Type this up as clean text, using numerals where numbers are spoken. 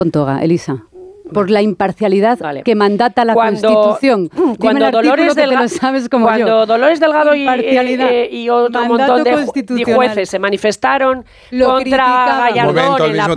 Toga, Elisa. Por la imparcialidad que mandata la Constitución. Cuando Dolores Delgado y otro montón de jueces se manifestaron contra Gallardón en la